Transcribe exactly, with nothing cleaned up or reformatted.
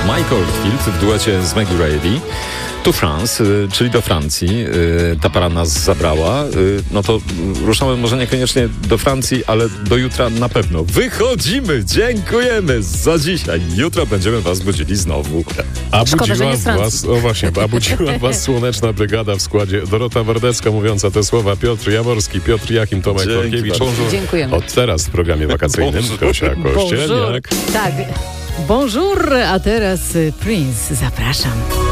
Mike Oldfield w duecie z Maggie Reilly. To France, czyli do Francji. Ta para nas zabrała. No to ruszamy może niekoniecznie do Francji, ale do jutra na pewno. Wychodzimy! Dziękujemy za dzisiaj. Jutro będziemy was budzili znowu. A Szkoda, że budziła nie z was, o właśnie, a budziła was Słoneczna Brygada w składzie Dorota Wardecka mówiąca te słowa, Piotr Jaworski, Piotr Jakim, Tomek Dzięki Korkiewicz. bardzo. Dziękujemy. Od teraz w programie wakacyjnym Gosia Kościelniak. Tak. Bonjour, a teraz y, Prince. Zapraszam.